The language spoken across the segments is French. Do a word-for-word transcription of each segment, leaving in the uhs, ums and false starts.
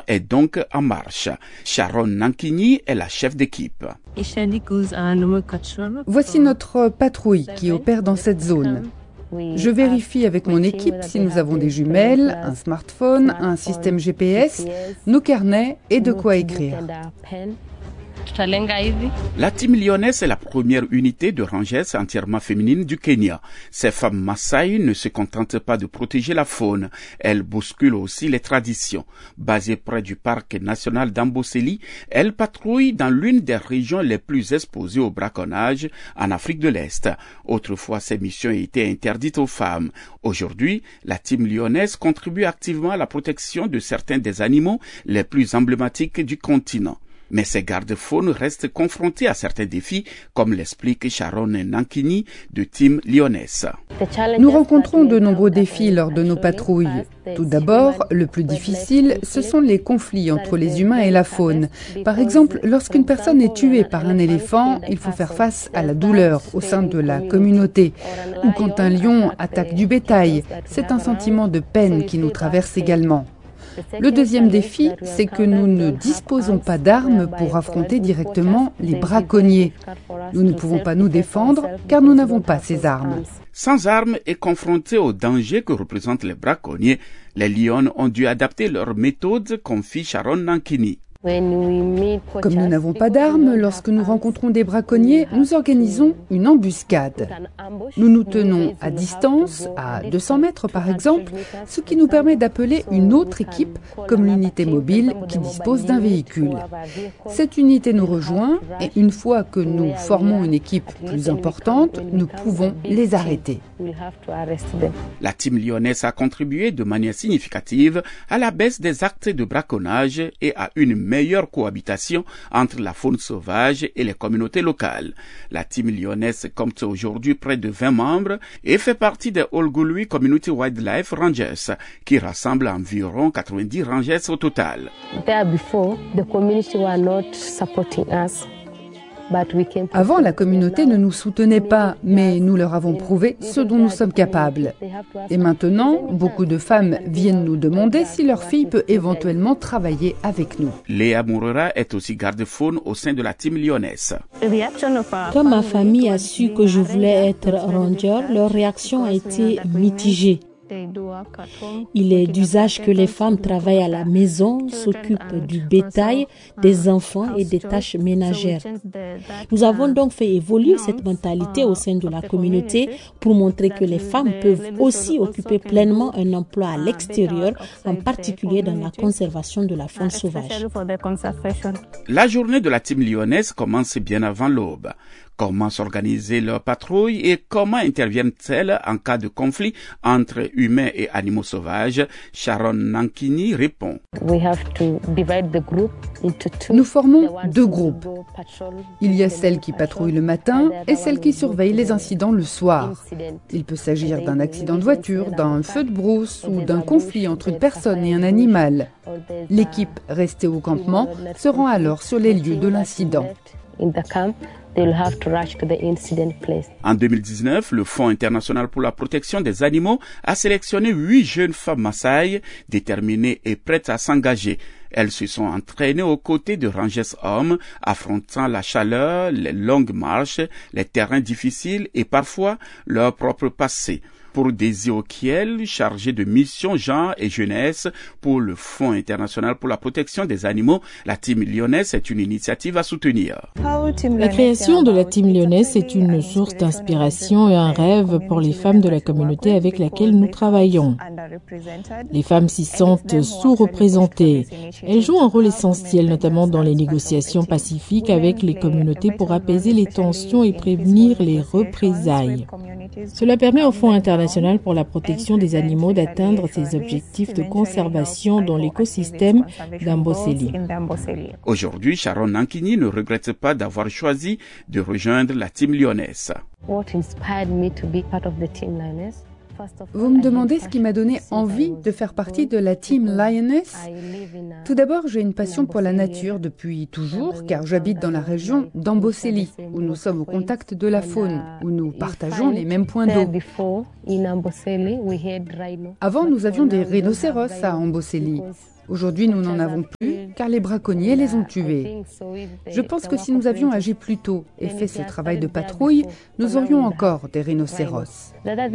est donc en marche. Sharon Nankini est la chef d'équipe. Voici notre patrouille qui opère dans cette zone. Je vérifie avec mon équipe si nous avons des jumelles, un smartphone, un système G P S, nos carnets et de quoi écrire. La team lyonnaise est la première unité de rangers entièrement féminine du Kenya. Ces femmes Maasai ne se contentent pas de protéger la faune, elles bousculent aussi les traditions. Basées près du parc national d'Amboseli, elles patrouillent dans l'une des régions les plus exposées au braconnage en Afrique de l'Est. Autrefois, ces missions étaient interdites aux femmes. Aujourd'hui, la team lyonnaise contribue activement à la protection de certains des animaux les plus emblématiques du continent. Mais ces gardes-faunes restent confrontés à certains défis, comme l'explique Sharon Nankini de Team Lyonnaise. Nous rencontrons de nombreux défis lors de nos patrouilles. Tout d'abord, le plus difficile, ce sont les conflits entre les humains et la faune. Par exemple, lorsqu'une personne est tuée par un éléphant, il faut faire face à la douleur au sein de la communauté. Ou quand un lion attaque du bétail, c'est un sentiment de peine qui nous traverse également. Le deuxième défi, c'est que nous ne disposons pas d'armes pour affronter directement les braconniers. Nous ne pouvons pas nous défendre car nous n'avons pas ces armes. Sans armes et confrontés aux dangers que représentent les braconniers, les Lions ont dû adapter leurs méthodes, confie Sharon Nankini. Comme nous n'avons pas d'armes, lorsque nous rencontrons des braconniers, nous organisons une embuscade. Nous nous tenons à distance, à deux cents mètres par exemple, ce qui nous permet d'appeler une autre équipe, comme l'unité mobile qui dispose d'un véhicule. Cette unité nous rejoint et une fois que nous formons une équipe plus importante, nous pouvons les arrêter. La team lyonnaise a contribué de manière significative à la baisse des actes de braconnage et à une meilleure cohabitation entre la faune sauvage et les communautés locales. La team lyonnaise compte aujourd'hui près de vingt membres et fait partie des Olgului Community Wildlife Rangers, qui rassemblent environ quatre-vingt-dix rangers au total. Avant, la communauté ne nous soutenait pas, mais nous leur avons prouvé ce dont nous sommes capables. Et maintenant, beaucoup de femmes viennent nous demander si leur fille peut éventuellement travailler avec nous. Léa Mourera est aussi garde-faune au sein de la team lyonnaise. Quand ma famille a su que je voulais être ranger, leur réaction a été mitigée. Il est d'usage que les femmes travaillent à la maison, s'occupent du bétail, des enfants et des tâches ménagères. Nous avons donc fait évoluer cette mentalité au sein de la communauté pour montrer que les femmes peuvent aussi occuper pleinement un emploi à l'extérieur, en particulier dans la conservation de la faune sauvage. La journée de la team lyonnaise commence bien avant l'aube. Comment s'organiser leur patrouille et comment interviennent-elles en cas de conflit entre humains et animaux sauvages? Sharon Nankini répond. Nous formons deux groupes. Il y a celles qui patrouillent le matin et celles qui surveillent les incidents le soir. Il peut s'agir d'un accident de voiture, d'un feu de brousse ou d'un conflit entre une personne et un animal. L'équipe restée au campement se rend alors sur les lieux de l'incident. En deux mille dix-neuf, le Fonds international pour la protection des animaux a sélectionné huit jeunes femmes Maasai déterminées et prêtes à s'engager. Elles se sont entraînées aux côtés de rangers hommes, affrontant la chaleur, les longues marches, les terrains difficiles et parfois leur propre passé. Pour Daisy Okiel, chargée de mission genre et jeunesse pour le Fonds international pour la protection des animaux, la team lyonnaise est une initiative à soutenir. La création de la team lyonnaise est une source d'inspiration et un rêve pour les femmes de la communauté avec laquelle nous travaillons. Les femmes s'y sentent sous-représentées. Elles jouent un rôle essentiel, notamment dans les négociations pacifiques avec les communautés pour apaiser les tensions et prévenir les représailles. Cela permet au Fonds international pour la protection des animaux d'atteindre ses objectifs de conservation dans l'écosystème d'Amboseli. Aujourd'hui, Sharon Nankini ne regrette pas d'avoir choisi de rejoindre la team lyonnaise. Vous me demandez ce qui m'a donné envie de faire partie de la team Lioness? Tout d'abord, j'ai une passion pour la nature depuis toujours, car j'habite dans la région d'Amboseli, où nous sommes au contact de la faune, où nous partageons les mêmes points d'eau. Avant, nous avions des rhinocéros à Amboseli. Aujourd'hui, nous n'en avons plus car les braconniers les ont tués. Je pense que si nous avions agi plus tôt et fait ce travail de patrouille, nous aurions encore des rhinocéros.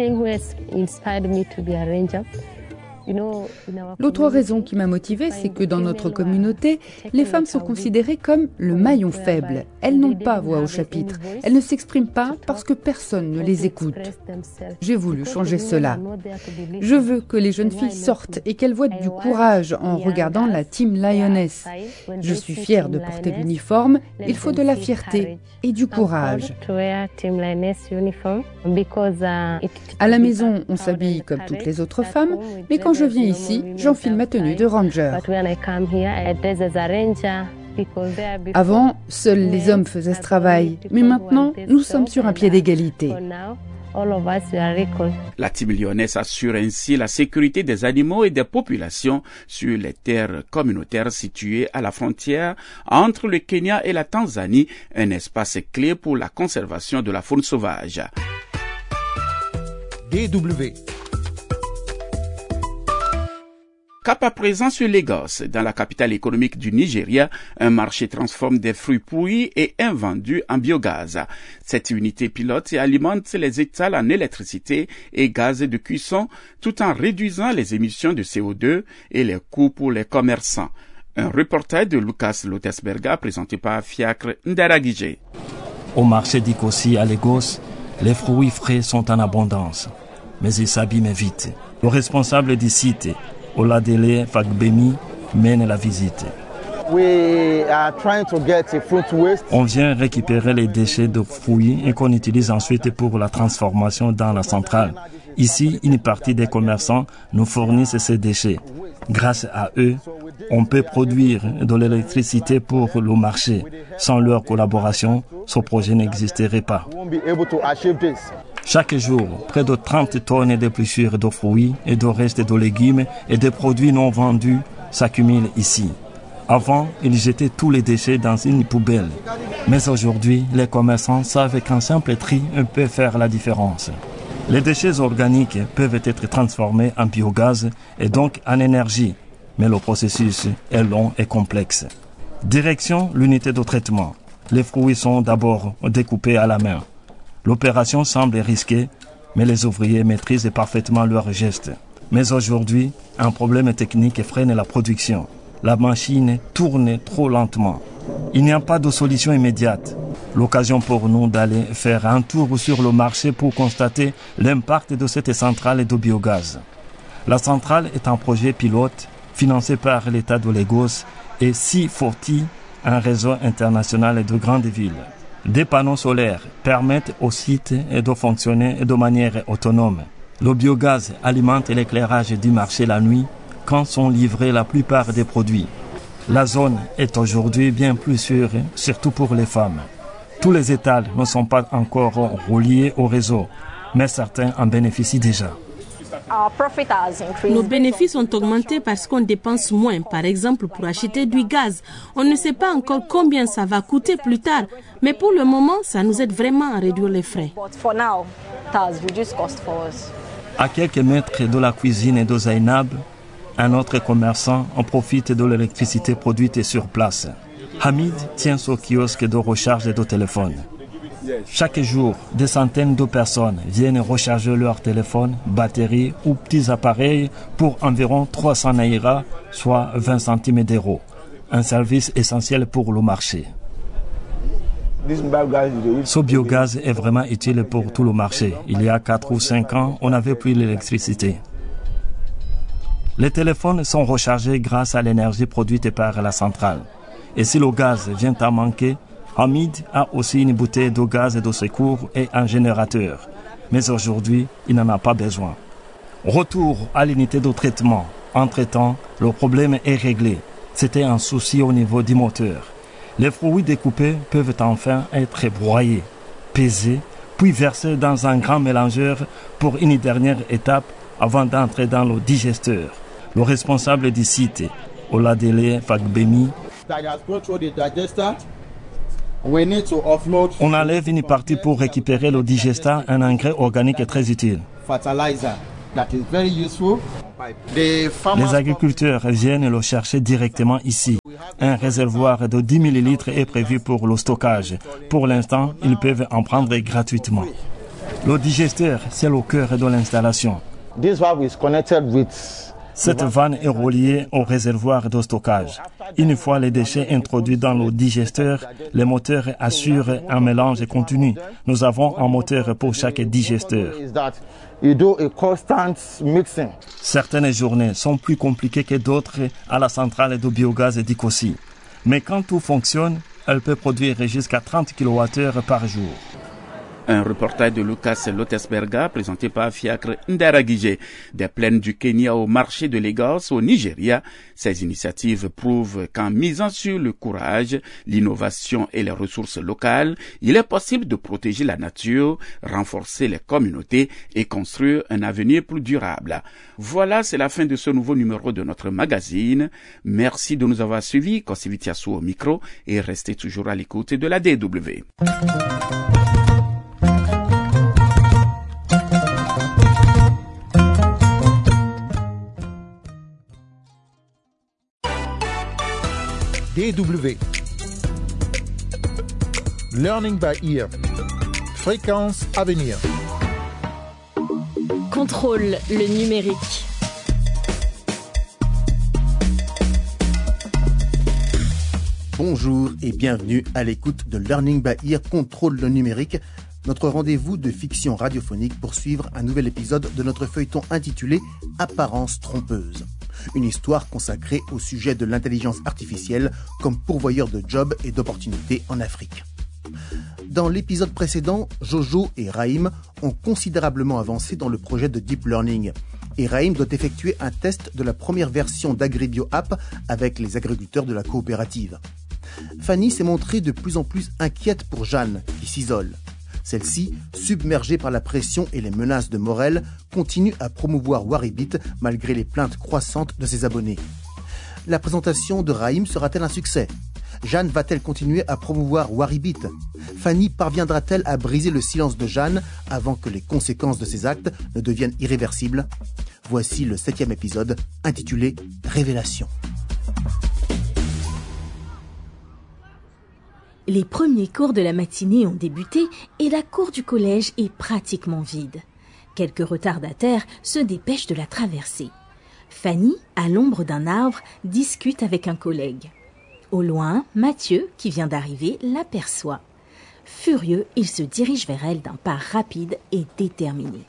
L'autre raison qui m'a motivée, c'est que dans notre communauté, les femmes sont considérées comme le maillon faible. Elles n'ont pas voix au chapitre. Elles ne s'expriment pas parce que personne ne les écoute. J'ai voulu changer cela. Je veux que les jeunes filles sortent et qu'elles voient du courage en regardant la Team Lioness. Je suis fière de porter l'uniforme. Il faut de la fierté et du courage. À la maison, on s'habille comme toutes les autres femmes, mais quand je viens ici, j'enfile ma tenue de ranger. Avant, seuls les hommes faisaient ce travail, mais maintenant, nous sommes sur un pied d'égalité. La Team Lyonnaise assure ainsi la sécurité des animaux et des populations sur les terres communautaires situées à la frontière entre le Kenya et la Tanzanie, un espace clé pour la conservation de la faune sauvage. D W Cap à présent sur Lagos, dans la capitale économique du Nigeria, un marché transforme des fruits pourris et invendus en biogaz. Cette unité pilote et alimente les étals en électricité et gaz de cuisson tout en réduisant les émissions de C O deux et les coûts pour les commerçants. Un reportage de Lucas Lotesberga présenté par Fiacre Ndaragije. Au marché d'Ikosi à Lagos, les fruits frais sont en abondance, mais ils s'abîment vite. Le responsable du site, Oladele Fagbemi, mène la visite. On vient récupérer les déchets de fruits et qu'on utilise ensuite pour la transformation dans la centrale. Ici, une partie des commerçants nous fournissent ces déchets. Grâce à eux, on peut produire de l'électricité pour le marché. Sans leur collaboration, ce projet n'existerait pas. Chaque jour, près de trente tonnes d'épluchures de fruits et de restes de légumes et de produits non vendus s'accumulent ici. Avant, ils jetaient tous les déchets dans une poubelle. Mais aujourd'hui, les commerçants savent qu'un simple tri peut faire la différence. Les déchets organiques peuvent être transformés en biogaz et donc en énergie. Mais le processus est long et complexe. Direction l'unité de traitement. Les fruits sont d'abord découpés à la main. L'opération semble risquée, mais les ouvriers maîtrisent parfaitement leurs gestes. Mais aujourd'hui, un problème technique freine la production. La machine tourne trop lentement. Il n'y a pas de solution immédiate. L'occasion pour nous d'aller faire un tour sur le marché pour constater l'impact de cette centrale de biogaz. La centrale est un projet pilote financé par l'État de Lagos et C quarante, un réseau international de grandes villes. Des panneaux solaires permettent au site de fonctionner de manière autonome. Le biogaz alimente l'éclairage du marché la nuit quand sont livrés la plupart des produits. La zone est aujourd'hui bien plus sûre, surtout pour les femmes. Tous les étals ne sont pas encore reliés au réseau, mais certains en bénéficient déjà. Nos bénéfices ont augmenté parce qu'on dépense moins, par exemple pour acheter du gaz. On ne sait pas encore combien ça va coûter plus tard, mais pour le moment, ça nous aide vraiment à réduire les frais. À quelques mètres de la cuisine de Zainab, un autre commerçant en profite de l'électricité produite sur place. Hamid tient son kiosque de recharge de téléphone. Chaque jour, des centaines de personnes viennent recharger leur téléphone, batterie ou petits appareils pour environ trois cents naira, soit vingt centimes d'euros. Un service essentiel pour le marché. Ce biogaz est vraiment utile pour tout le marché. Il y a quatre ou cinq ans, on n'avait plus l'électricité. Les téléphones sont rechargés grâce à l'énergie produite par la centrale. Et si le gaz vient à manquer, Hamid a aussi une bouteille de gaz de secours et un générateur. Mais aujourd'hui, il n'en a pas besoin. Retour à l'unité de traitement. Entre-temps, le problème est réglé. C'était un souci au niveau du moteur. Les fruits découpés peuvent enfin être broyés, pesés, puis versés dans un grand mélangeur pour une dernière étape avant d'entrer dans le digesteur. Le responsable du site, Oladele Fagbemi, on enlève une partie pour récupérer le digestat, un engrais organique très utile. Les agriculteurs viennent le chercher directement ici. Un réservoir de dix millilitres est prévu pour le stockage. Pour l'instant, ils peuvent en prendre gratuitement. Le digesteur, c'est le cœur de l'installation. Cette vanne est reliée au réservoir de stockage. Une fois les déchets introduits dans le digesteur, les moteurs assurent un mélange continu. Nous avons un moteur pour chaque digesteur. Certaines journées sont plus compliquées que d'autres à la centrale de biogaz d'Ikosi. Mais quand tout fonctionne, elle peut produire jusqu'à trente kilowattheures par jour. Un reportage de Lucas Lotesberga présenté par Fiacre Ndaragije. Des plaines du Kenya au marché de Lagos au Nigeria, ces initiatives prouvent qu'en misant sur le courage, l'innovation et les ressources locales, il est possible de protéger la nature, renforcer les communautés et construire un avenir plus durable. Voilà, c'est la fin de ce nouveau numéro de notre magazine. Merci de nous avoir suivis. Kosivitiasu au micro et restez toujours à l'écoute de la D W. D W. Learning by ear. Fréquence à venir. Contrôle le numérique. Bonjour et bienvenue à l'écoute de Learning by Ear, Contrôle le numérique, notre rendez-vous de fiction radiophonique pour suivre un nouvel épisode de notre feuilleton intitulé Apparence trompeuse. Une histoire consacrée au sujet de l'intelligence artificielle comme pourvoyeur de jobs et d'opportunités en Afrique. Dans l'épisode précédent, Jojo et Raïm ont considérablement avancé dans le projet de Deep Learning. Et Raïm doit effectuer un test de la première version d'Agribio App avec les agriculteurs de la coopérative. Fanny s'est montrée de plus en plus inquiète pour Jeanne, qui s'isole. Celle-ci, submergée par la pression et les menaces de Morel, continue à promouvoir Waribit malgré les plaintes croissantes de ses abonnés. La présentation de Raïm sera-t-elle un succès ? Jeanne va-t-elle continuer à promouvoir Waribit ? Fanny parviendra-t-elle à briser le silence de Jeanne avant que les conséquences de ses actes ne deviennent irréversibles ? Voici le septième épisode, intitulé « Révélation ». Les premiers cours de la matinée ont débuté et la cour du collège est pratiquement vide. Quelques retardataires se dépêchent de la traverser. Fanny, à l'ombre d'un arbre, discute avec un collègue. Au loin, Mathieu, qui vient d'arriver, l'aperçoit. Furieux, il se dirige vers elle d'un pas rapide et déterminé.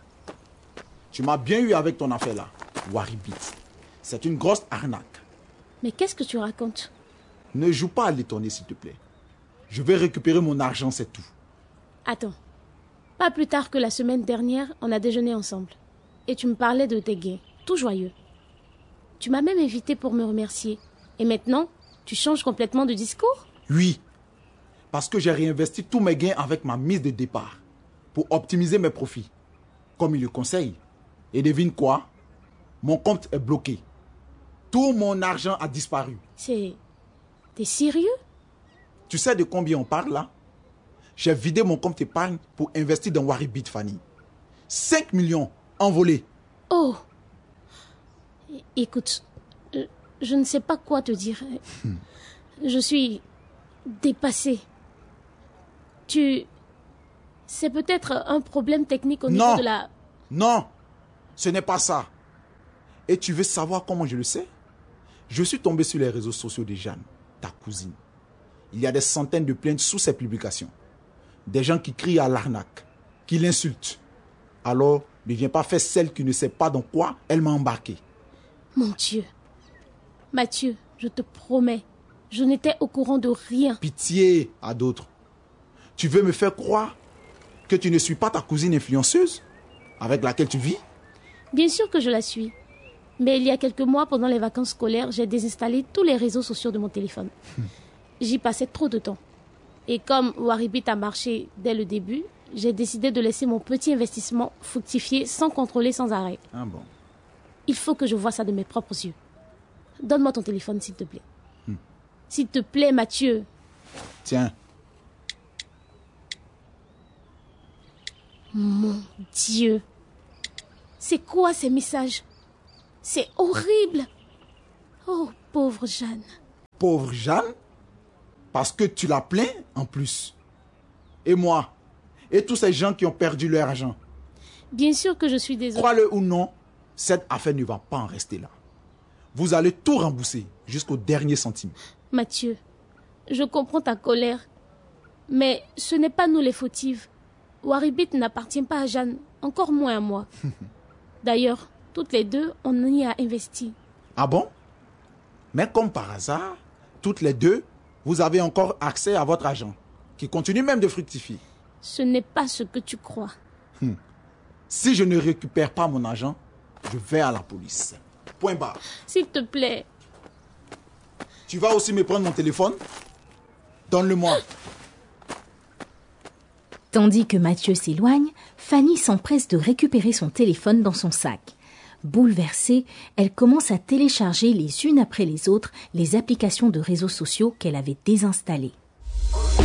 Tu m'as bien eu avec ton affaire là, Waribit. C'est une grosse arnaque. Mais qu'est-ce que tu racontes ? Ne joue pas à l'étonner, s'il te plaît. Je vais récupérer mon argent, c'est tout. Attends. Pas plus tard que la semaine dernière, on a déjeuné ensemble. Et tu me parlais de tes gains, tout joyeux. Tu m'as même invité pour me remercier. Et maintenant, tu changes complètement de discours ? Oui. Parce que j'ai réinvesti tous mes gains avec ma mise de départ. Pour optimiser mes profits. Comme il le conseille. Et devine quoi ? Mon compte est bloqué. Tout mon argent a disparu. C'est... T'es sérieux ? Tu sais de combien on parle là ? J'ai vidé mon compte épargne pour investir dans Waribit, Fanny. cinq millions envolés. Oh ! Écoute, je ne sais pas quoi te dire. Je suis dépassée. Tu... C'est peut-être un problème technique au non. niveau de la... Non, ce n'est pas ça. Et tu veux savoir comment je le sais ? Je suis tombé sur les réseaux sociaux de Jeanne, ta cousine. Il y a des centaines de plaintes sous ses publications. Des gens qui crient à l'arnaque, qui l'insultent. Alors, ne viens pas faire celle qui ne sait pas dans quoi elle m'a embarqué. Mon Dieu. Mathieu, je te promets, je n'étais au courant de rien. Pitié à d'autres. Tu veux me faire croire que tu ne suis pas ta cousine influenceuse avec laquelle tu vis ? Bien sûr que je la suis. Mais il y a quelques mois, pendant les vacances scolaires, j'ai désinstallé tous les réseaux sociaux de mon téléphone. J'y passais trop de temps. Et comme Waribit a marché dès le début, j'ai décidé de laisser mon petit investissement fructifier sans contrôler sans arrêt. Ah bon. Il faut que je voie ça de mes propres yeux. Donne-moi ton téléphone, s'il te plaît. Hmm. S'il te plaît, Mathieu. Tiens. Mon Dieu. C'est quoi ces messages? C'est horrible. Oh, pauvre Jeanne. Pauvre Jeanne? Parce que tu la plains en plus. Et moi? Et tous ces gens qui ont perdu leur argent? Bien sûr que je suis désolée. Crois-le ou non, cette affaire ne va pas en rester là. Vous allez tout rembourser jusqu'au dernier centime. Mathieu, je comprends ta colère. Mais ce n'est pas nous les fautifs. Waribit n'appartient pas à Jeanne, encore moins à moi. D'ailleurs, toutes les deux, on y a investi. Ah bon? Mais comme par hasard, toutes les deux, vous avez encore accès à votre argent, qui continue même de fructifier. Ce n'est pas ce que tu crois. Hmm. Si je ne récupère pas mon argent, je vais à la police. Point barre. S'il te plaît. Tu vas aussi me prendre mon téléphone? Donne-le-moi. Tandis que Mathieu s'éloigne, Fanny s'empresse de récupérer son téléphone dans son sac. Bouleversée, elle commence à télécharger les unes après les autres les applications de réseaux sociaux qu'elle avait désinstallées.